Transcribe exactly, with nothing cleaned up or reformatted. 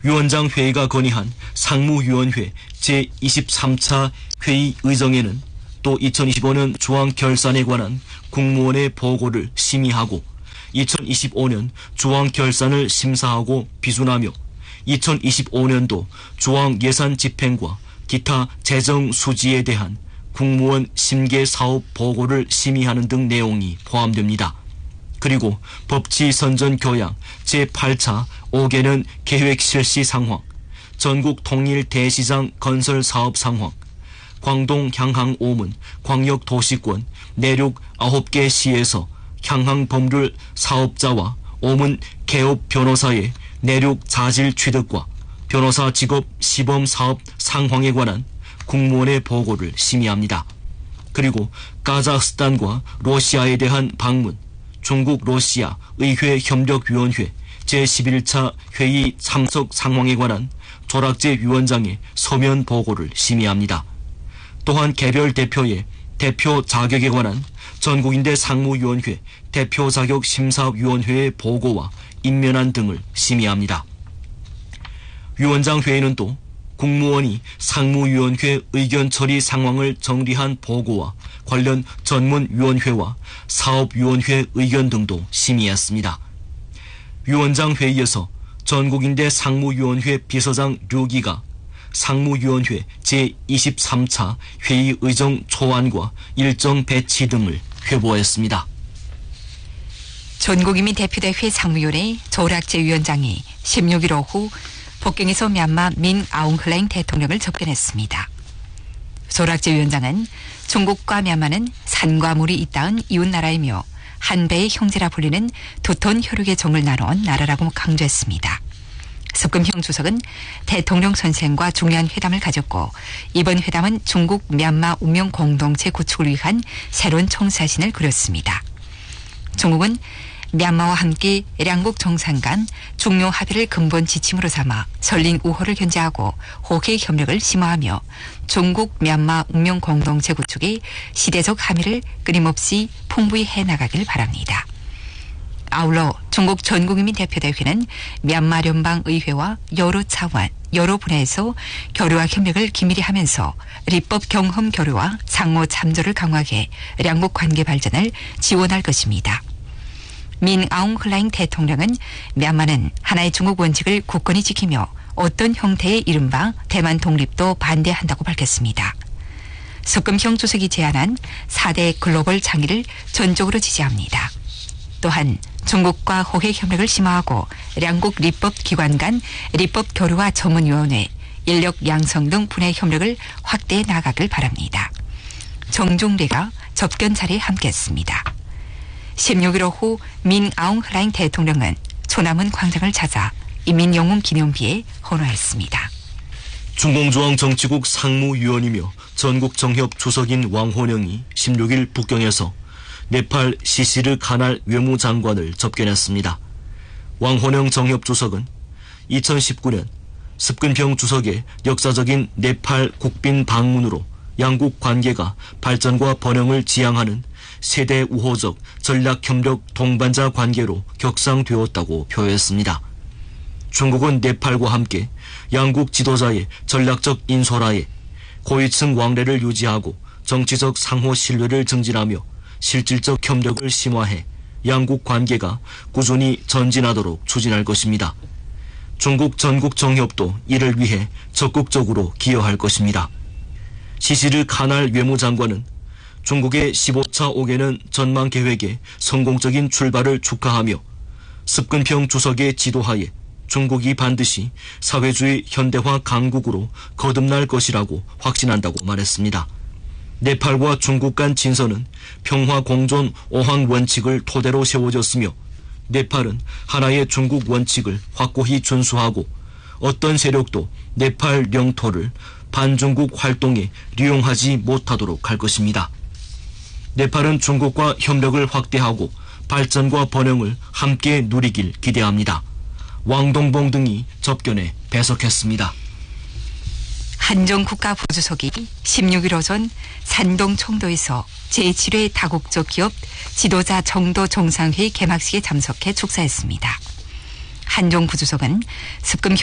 위원장 회의가 건의한 상무위원회 제이십삼 차 회의 의정에는 또 이천이십오 년 조항 결산에 관한 국무원의 보고를 심의하고 이천이십오 년 조항 결산을 심사하고 비준하며 이천이십오 년도 조항 예산 집행과 기타 재정 수지에 대한 국무원 심계 사업 보고를 심의하는 등 내용이 포함됩니다. 그리고 법치 선전 교양 제팔 차 오 개년 계획 실시 상황, 전국 통일 대시장 건설 사업 상황, 광동 향항 오문 광역 도시권 내륙 아홉 개 시에서 향항 법률 사업자와 오문 개업 변호사의 내륙 자질 취득과 변호사 직업 시범 사업 상황에 관한 국무원의 보고를 심의합니다. 그리고 카자흐스탄과 러시아에 대한 방문, 중국 러시아 의회 협력위원회 제십일 차 회의 참석 상황에 관한 조락재 위원장의 서면 보고를 심의합니다. 또한 개별 대표의 대표 자격에 관한 전국인대 상무위원회 대표 자격 심사위원회의 보고와 임면안 등을 심의합니다. 위원장 회의는 또 국무원이 상무위원회 의견 처리 상황을 정리한 보고와 관련 전문위원회와 사업위원회 의견 등도 심의했습니다. 위원장 회의에서 전국인대 상무위원회 비서장 류기가 상무위원회 제이십삼 차 회의 의정 초안과 일정 배치 등을 회보했습니다. 전국인민 대표대회 상무위원회 조락재 위원장이 십육 일 오후 북경에서 미얀마 민 아웅 hlaing 대통령을 접견했습니다. 조락재 위원장은 중국과 미얀마는 산과 물이 잇닿은 이웃 나라이며 한배의 형제라 불리는 두터운 혈육의 정을 나눠온 나라라고 강조했습니다. 습금형 주석은 대통령 선생과 중요한 회담을 가졌고 이번 회담은 중국 미얀마 운명 공동체 구축을 위한 새로운 청사진을 그렸습니다. 중국은 미얀마와 함께 양국 정상 간 중요 합의를 근본 지침으로 삼아 설린 우호를 견제하고 호혜 협력을 심화하며 중국 미얀마 운명 공동체 구축의 시대적 함의를 끊임없이 풍부히 해나가길 바랍니다. 아울러 중국 전국인민 대표대회는 미얀마聯邦의회와 여러 차원, 여러 분야에서 교류와 협력을 긴밀히 하면서立법 경험 교류와 상호 참조를 강화해 양국 관계 발전을 지원할 것입니다. 민 아웅 hlaing 대통령은 미얀마는 하나의 중국 원칙을 굳건히 지키며 어떤 형태의 이른바 대만 독립도 반대한다고 밝혔습니다. 습금형 주석이 제안한 사 대 글로벌 창의를 전적으로 지지합니다. 또한 중국과 호혜 협력을 심화하고 양국立법기관 간立법 교류와 전문위원회, 인력 양성 등 분야의 협력을 확대해 나가길 바랍니다. 정중리가 접견 자리에 함께했습니다. 십육 일 오후 민 아웅 hlaing 대통령은 초남은 광장을 찾아 인민영웅 기념비에 헌화했습니다. 중공조항정치국 상무위원이며 전국정협 주석인 왕호령이 십육 일 북경에서 네팔 시시르 카날 외무장관을 접견했습니다. 왕호령 정협주석은 이천십구 년 습근평 주석의 역사적인 네팔 국빈 방문으로 양국 관계가 발전과 번영을 지향하는 세대 우호적 전략협력 동반자 관계로 격상되었다고 표했습니다. 중국은 네팔과 함께 양국 지도자의 전략적 인솔하에 고위층 왕래를 유지하고 정치적 상호 신뢰를 증진하며 실질적 협력을 심화해 양국 관계가 꾸준히 전진하도록 추진할 것입니다. 중국 전국 정협도 이를 위해 적극적으로 기여할 것입니다. 시시르 카날 외무장관은 중국의 십오 차 오 개년 전망 계획의 성공적인 출발을 축하하며 습근평 주석의 지도하에 중국이 반드시 사회주의 현대화 강국으로 거듭날 것이라고 확신한다고 말했습니다. 네팔과 중국 간 친선은 평화 공존 오항 원칙을 토대로 세워졌으며 네팔은 하나의 중국 원칙을 확고히 준수하고 어떤 세력도 네팔 영토를 반중국 활동에利用하지 못하도록 할 것입니다. 네팔은 중국과 협력을 확대하고 발전과 번영을 함께 누리길 기대합니다. 왕동봉 등이 접견에 배석했습니다. 한정국가 부주석이 십육 일 오전 산동 청도에서 제칠 회 다국적 기업 지도자 정도 정상회의 개막식에 참석해 축사했습니다. 한종 부주석은 습금